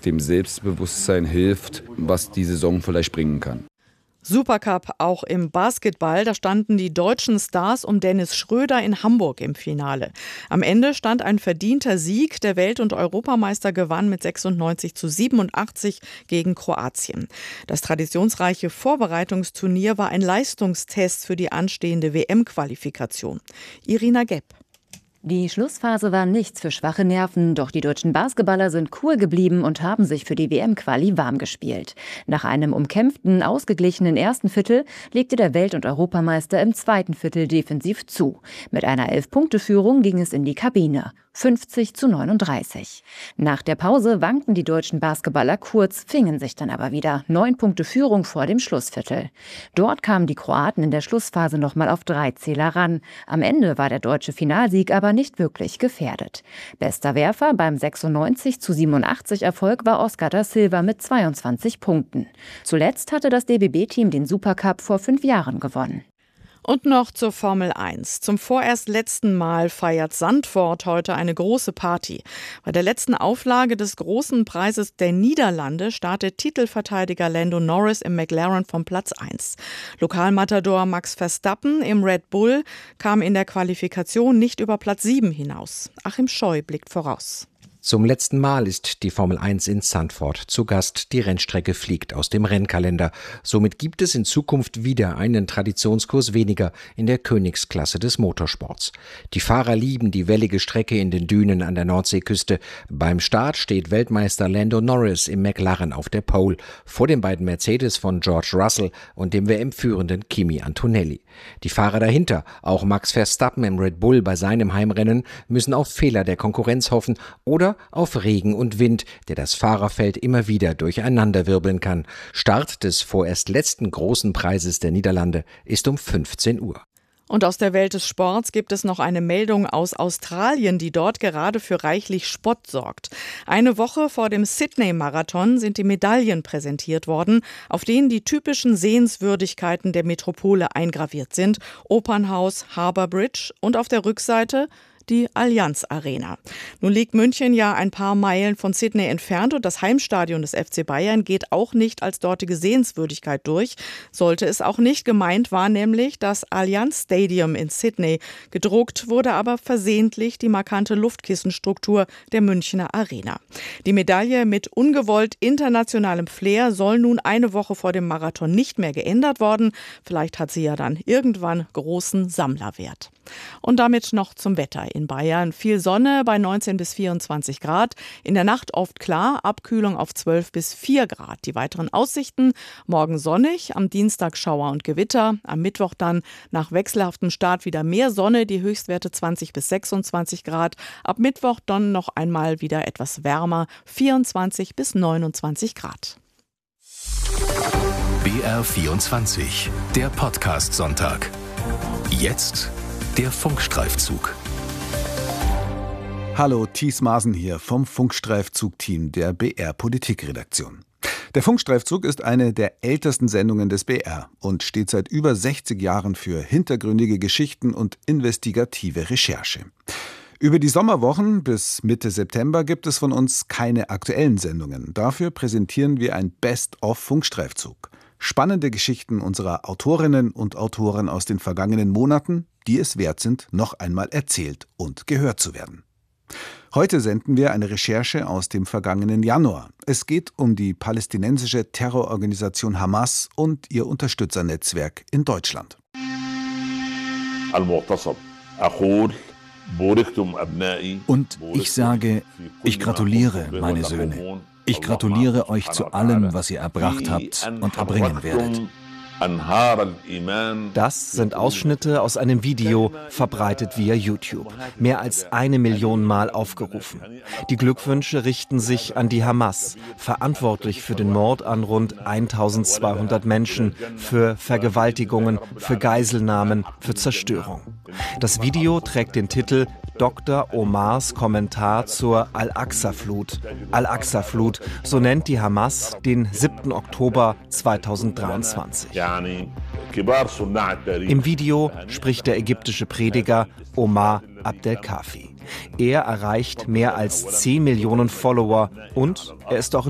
dem Selbstbewusstsein hilft, was die Saison vielleicht bringen kann. Supercup auch im Basketball. Da standen die deutschen Stars um Dennis Schröder in Hamburg im Finale. Am Ende stand ein verdienter Sieg. Der Welt- und Europameister gewann mit 96:87 gegen Kroatien. Das traditionsreiche Vorbereitungsturnier war ein Leistungstest für die anstehende WM-Qualifikation. Irina Gepp. Die Schlussphase war nichts für schwache Nerven, doch die deutschen Basketballer sind cool geblieben und haben sich für die WM-Quali warm gespielt. Nach einem umkämpften, ausgeglichenen ersten Viertel legte der Welt- und Europameister im zweiten Viertel defensiv zu. Mit einer 11-Punkte-Führung ging es in die Kabine. 50:39. Nach der Pause wankten die deutschen Basketballer kurz, fingen sich dann aber wieder. 9 Punkte Führung vor dem Schlussviertel. Dort kamen die Kroaten in der Schlussphase nochmal auf 3 Zähler ran. Am Ende war der deutsche Finalsieg aber nicht wirklich gefährdet. Bester Werfer beim 96:87 Erfolg war Oscar da Silva mit 22 Punkten. Zuletzt hatte das DBB-Team den Supercup vor 5 Jahren gewonnen. Und noch zur Formel 1. Zum vorerst letzten Mal feiert Zandvoort heute eine große Party. Bei der letzten Auflage des großen Preises der Niederlande startet Titelverteidiger Lando Norris im McLaren vom Platz 1. Lokalmatador Max Verstappen im Red Bull kam in der Qualifikation nicht über Platz 7 hinaus. Achim Scheu blickt voraus. Zum letzten Mal ist die Formel 1 in Zandvoort zu Gast. Die Rennstrecke fliegt aus dem Rennkalender. Somit gibt es in Zukunft wieder einen Traditionskurs weniger in der Königsklasse des Motorsports. Die Fahrer lieben die wellige Strecke in den Dünen an der Nordseeküste. Beim Start steht Weltmeister Lando Norris im McLaren auf der Pole, vor den beiden Mercedes von George Russell und dem WM-führenden Kimi Antonelli. Die Fahrer dahinter, auch Max Verstappen im Red Bull bei seinem Heimrennen, müssen auf Fehler der Konkurrenz hoffen oder auf Regen und Wind, der das Fahrerfeld immer wieder durcheinanderwirbeln kann. Start des vorerst letzten großen Preises der Niederlande ist um 15 Uhr. Und aus der Welt des Sports gibt es noch eine Meldung aus Australien, die dort gerade für reichlich Spott sorgt. Eine Woche vor dem Sydney-Marathon sind die Medaillen präsentiert worden, auf denen die typischen Sehenswürdigkeiten der Metropole eingraviert sind. Opernhaus, Harbour Bridge und auf der Rückseite die Allianz Arena. Nun liegt München ja ein paar Meilen von Sydney entfernt und das Heimstadion des FC Bayern geht auch nicht als dortige Sehenswürdigkeit durch. Sollte es auch nicht. Gemeint war nämlich das Allianz Stadium in Sydney. Gedruckt wurde aber versehentlich die markante Luftkissenstruktur der Münchner Arena. Die Medaille mit ungewollt internationalem Flair soll nun eine Woche vor dem Marathon nicht mehr geändert worden. Vielleicht hat sie ja dann irgendwann großen Sammlerwert. Und damit noch zum Wetter in Bayern. Viel Sonne bei 19 bis 24 Grad. In der Nacht oft klar, Abkühlung auf 12 bis 4 Grad. Die weiteren Aussichten: morgen sonnig, am Dienstag Schauer und Gewitter. Am Mittwoch dann nach wechselhaftem Start wieder mehr Sonne, die Höchstwerte 20 bis 26 Grad. Ab Mittwoch dann noch einmal wieder etwas wärmer, 24 bis 29 Grad. BR24, der Podcast-Sonntag. Jetzt der Funkstreifzug. Hallo, Thies Maaßen hier vom Funkstreifzug-Team der BR-Politikredaktion. Der Funkstreifzug ist eine der ältesten Sendungen des BR und steht seit über 60 Jahren für hintergründige Geschichten und investigative Recherche. Über die Sommerwochen bis Mitte September gibt es von uns keine aktuellen Sendungen. Dafür präsentieren wir ein Best-of-Funkstreifzug. Spannende Geschichten unserer Autorinnen und Autoren aus den vergangenen Monaten, die es wert sind, noch einmal erzählt und gehört zu werden. Heute senden wir eine Recherche aus dem vergangenen Januar. Es geht um die palästinensische Terrororganisation Hamas und ihr Unterstützernetzwerk in Deutschland. Und ich sage, ich gratuliere, meine Söhne. Ich gratuliere euch zu allem, was ihr erbracht habt und erbringen werdet. Das sind Ausschnitte aus einem Video, verbreitet via YouTube. Mehr als 1 Million Mal aufgerufen. Die Glückwünsche richten sich an die Hamas, verantwortlich für den Mord an rund 1200 Menschen, für Vergewaltigungen, für Geiselnahmen, für Zerstörung. Das Video trägt den Titel Dr. Omars Kommentar zur Al-Aqsa-Flut. Al-Aqsa-Flut, so nennt die Hamas den 7. Oktober 2023. Im Video spricht der ägyptische Prediger Omar Abdelkafi. Er erreicht mehr als 10 Millionen Follower und er ist auch